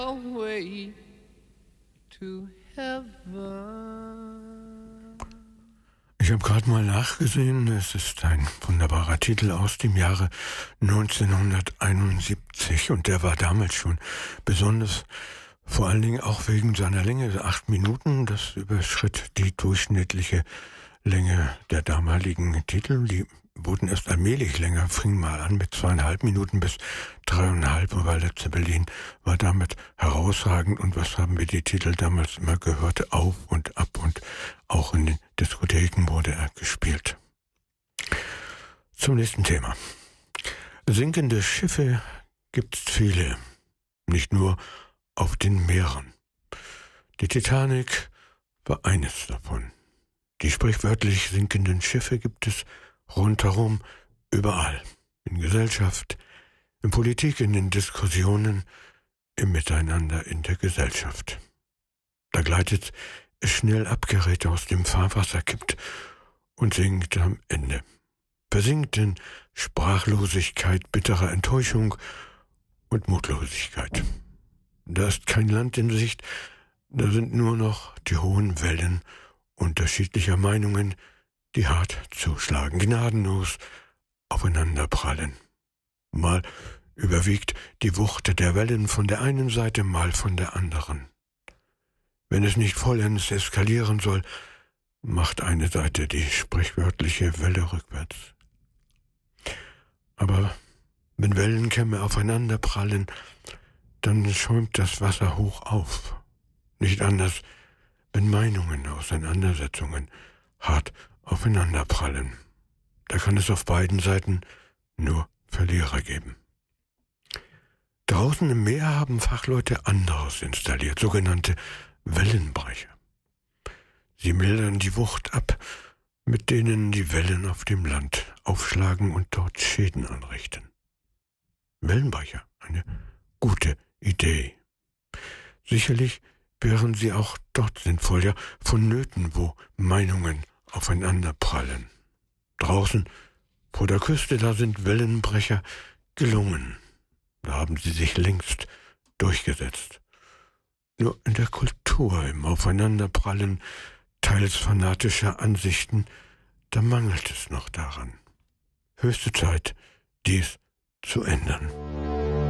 away to heaven. Ich habe gerade mal nachgesehen, es ist ein wunderbarer Titel aus dem Jahre 1971 und der war damals schon besonders, vor allen Dingen auch wegen seiner Länge, 8 Minuten, das überschritt die durchschnittliche Länge der damaligen Titel, die wurden erst allmählich länger, fing mal an mit 2,5 Minuten bis 3,5, aber Led Zeppelin war damit herausragend. Und was haben wir die Titel damals immer gehört? Auf und ab, und auch in den Diskotheken wurde er gespielt. Zum nächsten Thema. Sinkende Schiffe gibt's viele, nicht nur auf den Meeren. Die Titanic war eines davon. Die sprichwörtlich sinkenden Schiffe gibt es rundherum, überall. In Gesellschaft, in Politik, in den Diskussionen, im Miteinander in der Gesellschaft. Da gleitet es schnell ab, gerät aus dem Fahrwasser, kippt und sinkt am Ende. Versinkt in Sprachlosigkeit, bitterer Enttäuschung und Mutlosigkeit. Da ist kein Land in Sicht, da sind nur noch die hohen Wellen unterschiedlicher Meinungen, die hart zuschlagen, gnadenlos aufeinanderprallen. Mal überwiegt die Wucht der Wellen von der einen Seite, mal von der anderen. Wenn es nicht vollends eskalieren soll, macht eine Seite die sprichwörtliche Welle rückwärts. Aber wenn Wellenkämme aufeinanderprallen, dann schäumt das Wasser hoch auf. Nicht anders, wenn Meinungen, Auseinandersetzungen hart aufeinanderprallen. Da kann es auf beiden Seiten nur Verlierer geben. Draußen im Meer haben Fachleute anderes installiert, sogenannte Wellenbrecher. Sie mildern die Wucht ab, mit denen die Wellen auf dem Land aufschlagen und dort Schäden anrichten. Wellenbrecher, eine gute Idee. Sicherlich wären sie auch dort sinnvoll, ja vonnöten, wo Meinungen aufeinanderprallen. Draußen vor der Küste, da sind Wellenbrecher gelungen. Da haben sie sich längst durchgesetzt. Nur in der Kultur, im Aufeinanderprallen teils fanatischer Ansichten, da mangelt es noch daran. Höchste Zeit, dies zu ändern.